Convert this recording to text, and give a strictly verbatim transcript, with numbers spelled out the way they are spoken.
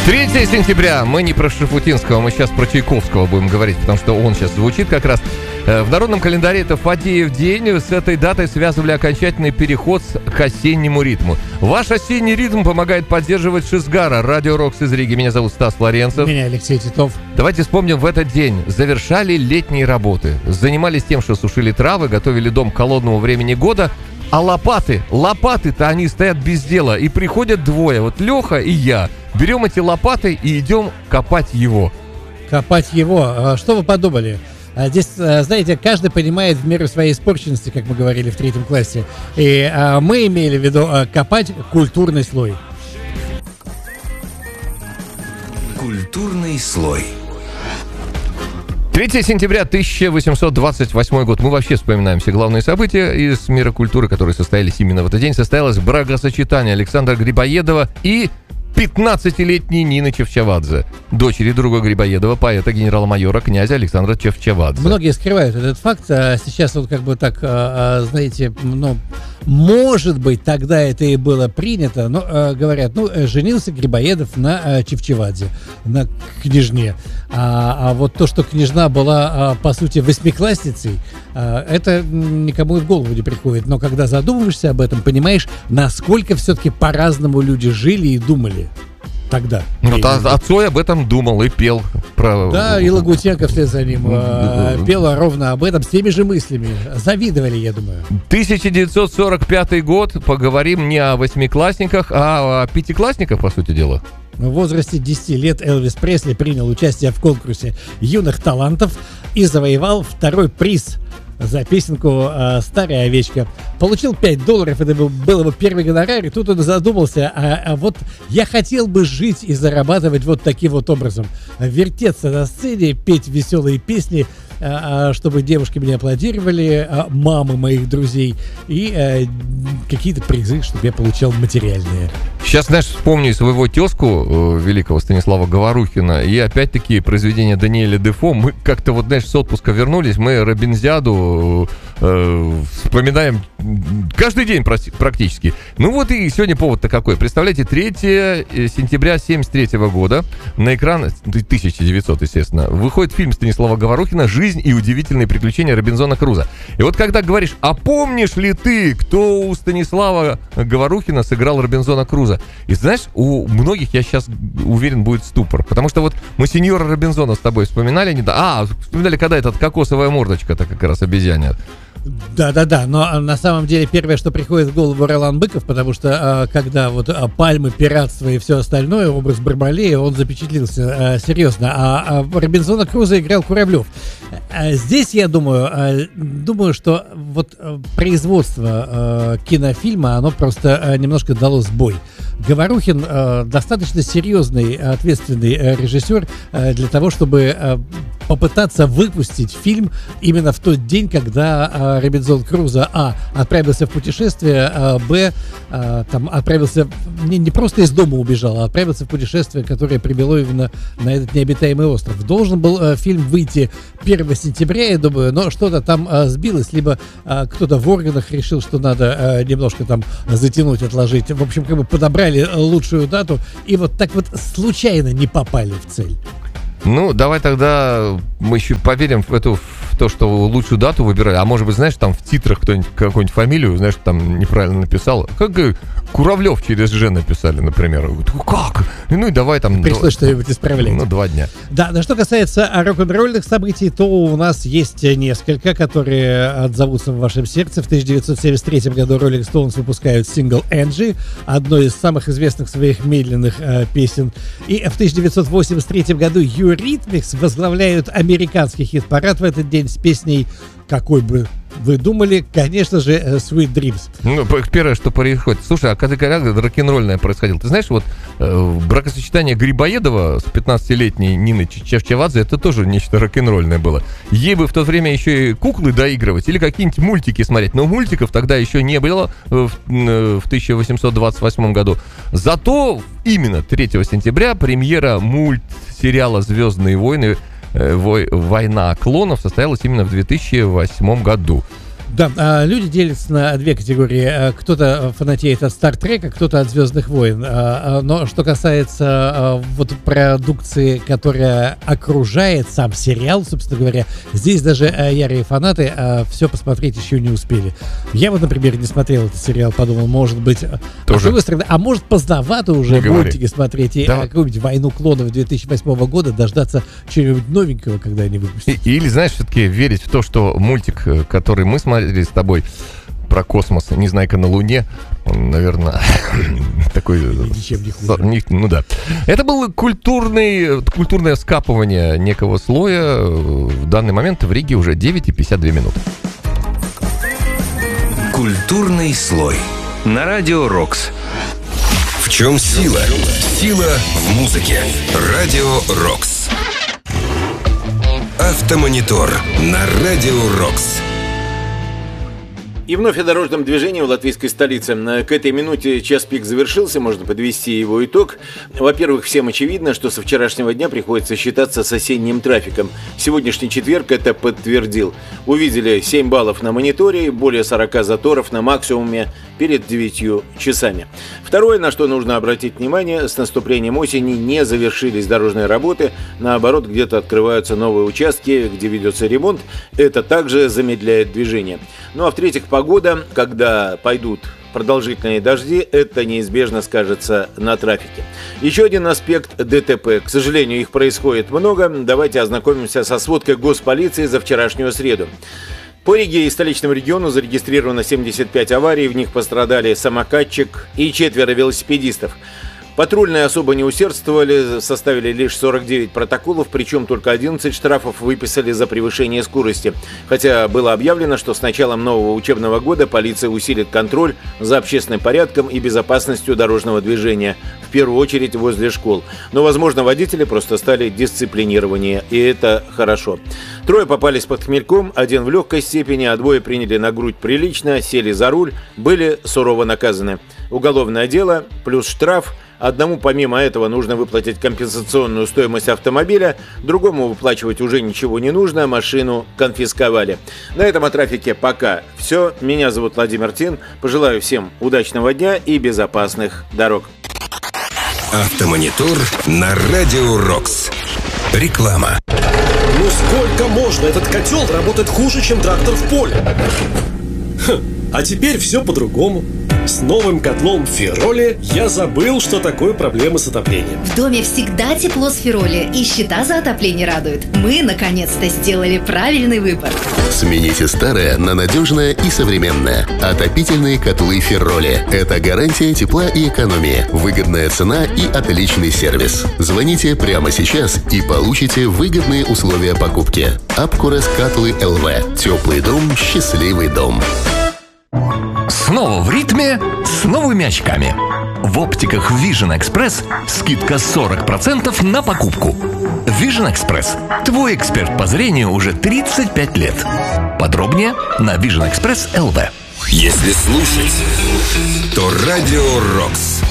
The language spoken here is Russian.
третьего сентября. Мы не про Шафутинского, мы сейчас про Чайковского будем говорить, потому что он сейчас звучит как раз. В народном календаре это Фадеев день. С этой датой связывали окончательный переход к осеннему ритму. Ваш осенний ритм помогает поддерживать Шизгара. Радио Рокс из Риги. Меня зовут Стас Флоренцев. Меня Алексей Титов. Давайте вспомним в этот день. Завершали летние работы. Занимались тем, что сушили травы, готовили дом к холодному времени года. А лопаты, лопаты-то они стоят без дела. И приходят двое, вот Леха и я. Берем эти лопаты и идем копать его. Копать его. Что вы подумали? Здесь, знаете, каждый понимает в меру своей испорченности, как мы говорили в третьем классе. И а, мы имели в виду а, копать культурный слой. Культурный слой. третьего сентября тысяча восемьсот двадцать восьмой год. Мы вообще вспоминаем все главные события из мира культуры, которые состоялись именно в этот день. Состоялось бракосочетание Александра Грибоедова и пятнадцатилетней Нины Чевчавадзе, дочери друга Грибоедова, поэта, генерала-майора, князя Александра Чевчавадзе. Многие скрывают этот факт. Сейчас вот как бы так, знаете, ну, может быть, тогда это и было принято, но говорят, ну, женился Грибоедов на Чевчавадзе, на княжне. А, а вот то, что княжна была, по сути, восьмиклассницей, это никому и в голову не приходит. Но когда задумываешься об этом, понимаешь, насколько все-таки по-разному люди жили и думали тогда. Ну, а Цой об этом думал и пел. Про... Да, и Лагутенко вслед за ним э, пела ровно об этом, с теми же мыслями. Завидовали, я думаю. тысяча девятьсот сорок пятый год. Поговорим не о восьмиклассниках, а о пятиклассниках, по сути дела. В возрасте десяти лет Элвис Пресли принял участие в конкурсе юных талантов и завоевал второй приз за песенку э, «Старая овечка». Получил пять долларов, это был, был его первый гонорар, и тут он задумался, а, а вот я хотел бы жить и зарабатывать вот таким вот образом. Вертеться на сцене, петь веселые песни, а, чтобы девушки меня аплодировали, а, мамы моих друзей, и а, какие-то призы, чтобы я получал материальные. Сейчас, знаешь, вспомню своего тезку, великого Станислава Говорухина, и опять-таки произведение Даниэля Дефо. Мы как-то вот, знаешь, с отпуска вернулись, мы Робинзиаду э, вспоминаем каждый день практически. Ну вот и сегодня повод-то какой. Представляете, третьего сентября семьдесят третьего года на экран, тысяча девятьсот, естественно, выходит фильм Станислава Говорухина «Жизнь и удивительные приключения Робинзона Круза». И вот когда говоришь, а помнишь ли ты, кто у Станислава Говорухина сыграл Робинзона Круза? И знаешь, у многих, я сейчас уверен, будет ступор. Потому что вот мы сеньора Робинзона с тобой вспоминали. Не... А, вспоминали, когда этот кокосовая мордочка-то как раз обезьяне. Да-да-да, но на самом деле первое, что приходит в голову, Ролан Быков, потому что а, когда вот а, пальмы, пиратство и все остальное, образ Бармалея, он запечатлился а, серьезно, а, а Робинзона Круза играл Куравлев. А здесь, я думаю, а, думаю, что вот а, производство а, кинофильма, оно просто а, немножко дало сбой. Говорухин а, достаточно серьезный, ответственный а, режиссер а, для того, чтобы а, попытаться выпустить фильм именно в тот день, когда а, Робинзон Крузо а. отправился в путешествие, а, б. А, там отправился, не, не просто из дома убежал, а отправился в путешествие, которое привело именно на этот необитаемый остров. Должен был а, фильм выйти первого сентября, я думаю, но что-то там а, сбилось, либо а, кто-то в органах решил, что надо а, немножко там затянуть, отложить. В общем, как бы подобрали лучшую дату и вот так вот случайно не попали в цель. Ну, давай тогда мы еще поверим в эту, в то, что лучшую дату выбирали. А может быть, знаешь, там в титрах кто-нибудь какую-нибудь фамилию, знаешь, там неправильно написал. Как Куравлев через Ж написали, например. Как? Ну и давай там... Пришлось что-нибудь исправлять. Ну, два дня. Да, да, что касается рок-н-ролльных событий, то у нас есть несколько, которые отзовутся в вашем сердце. В тысяча девятьсот семьдесят третьем году Rolling Stones выпускают сингл «Angie», одной из самых известных своих медленных э, песен. И в тысяча девятьсот восемьдесят третьем году Eurythmics возглавляют американский хит-парад в этот день с песней «Какой бы вы думали», конечно же, Sweet Dreams. Ну, первое, что происходит. Слушай, а когда рок-н-ролльное происходило, ты знаешь, вот э, бракосочетание Грибоедова с пятнадцатилетней Ниной Чевчавадзе, это тоже нечто рок-н-ролльное было. Ей бы в то время еще и куклы доигрывать или какие-нибудь мультики смотреть. Но мультиков тогда еще не было в, в тысяча восемьсот двадцать восьмом году. Зато именно третьего сентября премьера мультсериала «Звездные войны. Война клонов» состоялась именно в две тысячи восьмом году. Да, а, люди делятся на две категории. А, кто-то фанатеет от Стартрека, кто-то от Звездных войн. А, а, но что касается а, вот продукции, которая окружает сам сериал, собственно говоря, здесь даже а, ярые фанаты а, все посмотреть еще не успели. Я вот, например, не смотрел этот сериал, подумал, может быть, тоже. А с другой стороны, а может поздновато уже мультики смотреть и да. какую-нибудь «Войну клонов» две тысячи восьмого года дождаться чего-нибудь новенького, когда они выпустят. Или, знаешь, все-таки верить в то, что мультик, который мы смотрели с тобой про космос, «Незнайка на Луне», он, наверное, такой... Ничем не хуже. Ну да. Это было культурный, культурное скапывание некого слоя. В данный момент в Риге уже девять и пятьдесят две минуты. Культурный слой. На радио «Рокс». В чем сила? Сила в музыке. Радио «Рокс». Автомонитор на радио «Рокс». И вновь о дорожном движении в латвийской столице. К этой минуте час пик завершился, можно подвести его итог. Во-первых, всем очевидно, что со вчерашнего дня приходится считаться с осенним трафиком. Сегодняшний четверг это подтвердил. Увидели семь баллов на мониторе, более сорок заторов на максимуме перед девятью часами. Второе, на что нужно обратить внимание, с наступлением осени не завершились дорожные работы. Наоборот, где-то открываются новые участки, где ведется ремонт. Это также замедляет движение. Ну а в-третьих, погода, когда пойдут продолжительные дожди, это неизбежно скажется на трафике. Еще один аспект ДТП. К сожалению, их происходит много. Давайте ознакомимся со сводкой госполиции за вчерашнюю среду. По Риге и столичному региону зарегистрировано семьдесят пять аварий, в них пострадали самокатчик и четверо велосипедистов. Патрульные особо не усердствовали, составили лишь сорок девять протоколов, причем только одиннадцать штрафов выписали за превышение скорости. Хотя было объявлено, что с началом нового учебного года полиция усилит контроль за общественным порядком и безопасностью дорожного движения, в первую очередь возле школ. Но, возможно, водители просто стали дисциплинированнее, и это хорошо. Трое попались под хмельком, один в легкой степени, а двое приняли на грудь прилично, сели за руль, были сурово наказаны. Уголовное дело плюс штраф. Одному помимо этого нужно выплатить компенсационную стоимость автомобиля, другому выплачивать уже ничего не нужно, машину конфисковали. На этом о трафике пока все. Меня зовут Владимир Тин. Пожелаю всем удачного дня и безопасных дорог. Автомонитор на радио «Рокс». Реклама. Ну сколько можно? Этот котел работает хуже, чем трактор в поле. Хм, а теперь все по-другому. С новым котлом Фероли я забыл, что такое проблемы с отоплением. В доме всегда тепло с Фероли, и счета за отопление радуют. Мы, наконец-то, сделали правильный выбор. Смените старое на надежное и современное. Отопительные котлы Фероли. Это гарантия тепла и экономии, выгодная цена и отличный сервис. Звоните прямо сейчас и получите выгодные условия покупки. Апкурес Катлы ЛВ. Теплый дом, счастливый дом. Снова в ритме с новыми очками. В оптиках Vision Express скидка сорок процентов на покупку. Vision Express. Твой эксперт по зрению уже тридцать пять лет. Подробнее на Vision Express эл ви. Если слушать, то радио «Рокс».